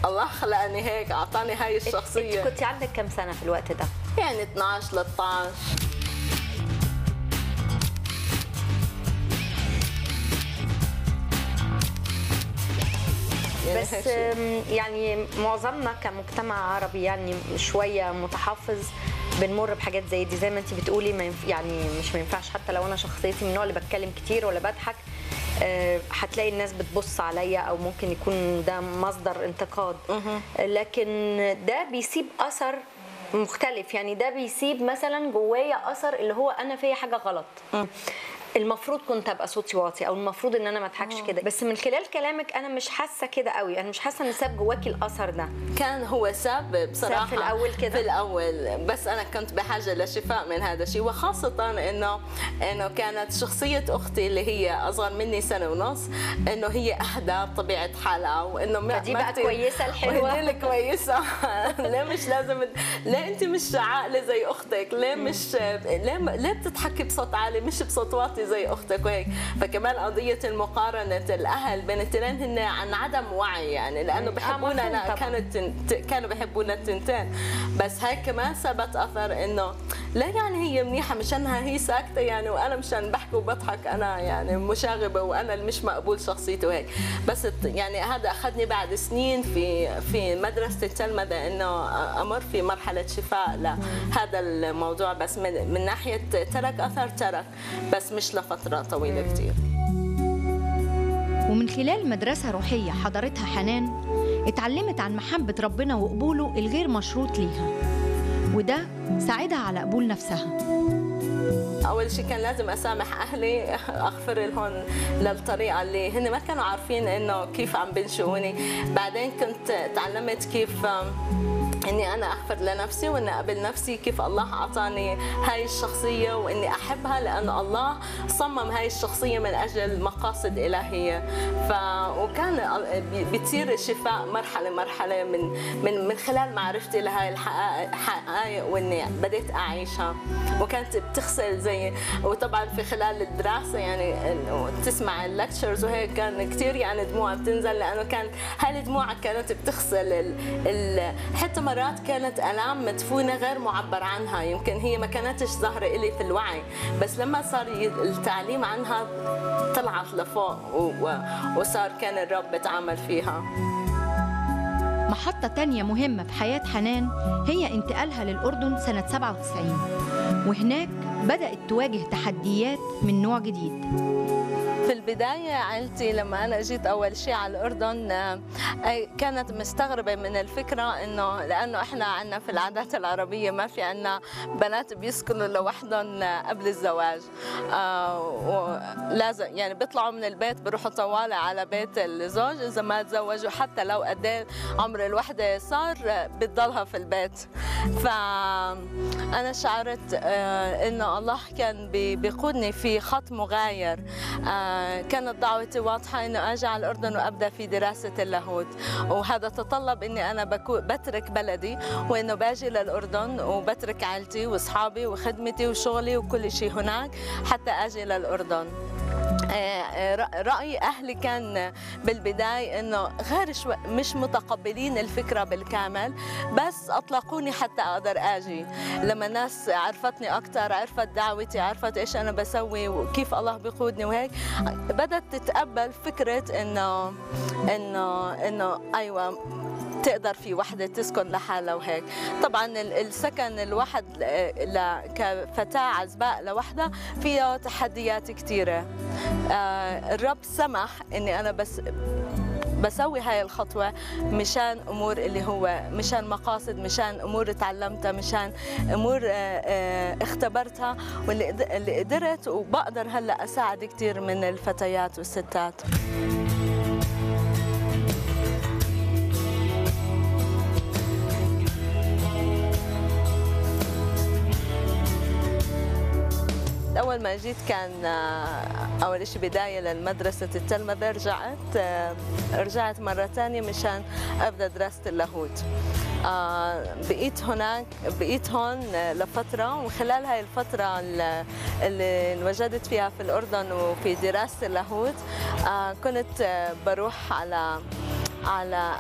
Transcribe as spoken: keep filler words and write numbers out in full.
الله خلقني هيك، أعطاني هاي الشخصية. انت كنت عندك كم سنة في الوقت ده؟ يعني اثنعش ثلاثة عشر. بس يعني معظمنا كمجتمع عربي يعني شويه متحفظ بنمر بحاجات زي دي، زي ما انت بتقولي ما ينف... يعني مش ما ينفعش. حتى لو انا شخصيتي من النوع اللي بتكلم كتير ولا بضحك، أه هتلاقي الناس بتبص عليا او ممكن يكون ده مصدر انتقاد، لكن ده بيسيب اثر مختلف. يعني ده بيسيب مثلا جوايا اثر اللي هو انا فيا حاجه غلط، المفروض كنت ابقى صوتي واطي، او المفروض ان انا ما اضحكش كده. بس من خلال كلامك انا مش حاسه كده قوي، انا مش حاسه ان ساب جواكي الاثر ده. كان هو ساب بصراحه ساب في الاول كده، في الاول، بس انا كنت بحاجه لشفاء من هذا الشيء، وخاصه انه انه كانت شخصيه اختي اللي هي اصغر مني سنه ونص، انه هي اهدى بطبيعه حالها، وانه ما دي بقى كويسه الحلوه دي كويسه. ليه مش لازم، ليه انت مش عاقله زي اختك؟ ليه مش ليه ليه بتضحكي بصوت عالي مش بصوت واطي زي اختك وهيك؟ فكمان قضيه المقارنه الاهل بين الاثنين هن عن عدم وعي، يعني لانه بحبونا، كانت كانوا بحبونا التنتين، بس هيك كمان ثبت اثر انه لا، يعني هي منيحه مشانها هي ساكته يعني، وانا مشان بحكي وبضحك انا يعني مشاغبه وانا اللي مش مقبول شخصيته وهيك. بس يعني هذا اخذني بعد سنين في في مدرسه التلمذه انه امر في مرحله شفاء لهذا الموضوع، بس من, من ناحيه ترك اثر ترك، بس مش لفتره طويله كثير. ومن خلال مدرسه روحيه حضرتها حنان، اتعلمت عن محبه ربنا وقبوله الغير مشروط ليها، وده ساعدها على قبول نفسها. أول شيء كان لازم أسامح أهلي، أغفر لهم للطريقة اللي هن ما كانوا عارفين إنه كيف عم بنشؤوني. بعدين كنت تعلمت كيف إني أنا أغفر لنفسي وإني أقبل نفسي، كيف الله أعطاني هاي الشخصية وإني أحبها، لأن الله صمم هاي الشخصية من أجل مقاصد إلهية. ف وكان بتصير الشفاء مرحلة مرحلة من من من خلال معرفتي لهاي الحقائق وإني بديت أعيشها. وكانت بتغسل زي، وطبعا في خلال الدراسة يعني تسمع اللكتشرز وهيك كان كثير يعني دموع بتنزل، لأنه كان هاي الدموع كانت بتغسل ال... ال... حتى مرات كانت آلام مدفونة غير معبر عنها، يمكن هي ما كانتش ظاهرة إلي في الوعي، بس لما صار التعليم عنها طلعت لفوق و... وصار كان الرب بتعامل فيها. محطة تانية مهمة في حياة حنان هي انتقالها للأردن سنة سبعة وتسعين، وهناك بدأت تواجه تحديات من نوع جديد. في البداية عائلتي لما أنا جيت أول شيء على الأردن كانت مستغربة من الفكرة، إنه لأنه إحنا عندنا في العادات العربية ما في عندنا بنات بيسكنوا لوحدهم قبل الزواج، ولازم يعني بيطلعوا من البيت بيروحوا طوالة على بيت الزوج إذا ما تزوجوا، حتى لو قد ايه عمر الوحدة صار بتضلها في البيت. فأنا شعرت إنه الله كان بيقودني في خط مغاير. كانت دعوتي واضحة إنه أجي على الأردن وأبدأ في دراسة اللاهوت، وهذا تطلب إني أنا بترك بلدي، وإنه باجي للأردن وبترك عائلتي وأصحابي وخدمتي وشغلي وكل شيء هناك حتى أجي للأردن. رأي أهلي كان بالبداية إنه غير شوي مش متقبلين الفكرة بالكامل، بس أطلقوني حتى أقدر أجي. لما الناس عرفتني أكتر، عرفت دعوتي، عرفت إيش أنا بسوي وكيف الله بيقودني وهيك، بدأت تتقبل فكرة إنه إنه إنه أيوة تقدر في وحدة تسكن لحالها وهيك. طبعا السكن الواحد كفتاة عزباء لوحدها فيها تحديات كثيرة. الرب سمح اني انا بس بسوي هاي الخطوة مشان امور اللي هو مشان مقاصد، مشان امور تعلمتها، مشان امور اختبرتها، واللي قدرت وبقدر هلا اساعد كثير من الفتيات والستات. أول ما جيت كان أول شيء بداية للمدرسة التلمذة، رجعت رجعت مرة ثانية مشان أبدأ دراسة اللاهوت. بقيت هناك بقيت هون لفترة، وخلال هاي الفترة اللي انوجدت فيها في الأردن وفي دراسة اللاهوت كنت بروح على على